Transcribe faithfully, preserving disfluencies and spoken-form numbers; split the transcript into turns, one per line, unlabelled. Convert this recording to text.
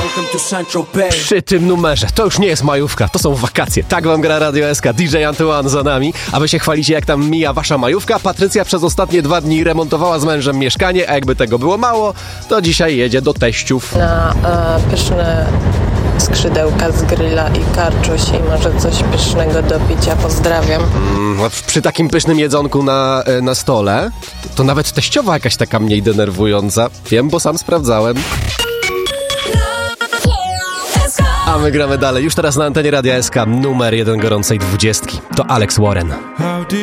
Przy tym numerze to już nie jest majówka, to są wakacje. Tak wam gra Radio S K, D J Antoine za nami. A wy się chwalicie, jak tam mija wasza majówka. Patrycja przez ostatnie dwa dni remontowała z mężem mieszkanie, a jakby tego było mało, to dzisiaj jedzie do teściów.
Na e, pyszne skrzydełka z grilla i karczuś i może coś pysznego do picia. Pozdrawiam.
Mm, przy takim pysznym jedzonku na, na stole, to, to nawet teściowa jakaś taka mniej denerwująca. Wiem, bo sam sprawdzałem. A my gramy dalej. Już teraz na antenie Radia S K numer jeden gorącej dwudziestki. To Alex Warren.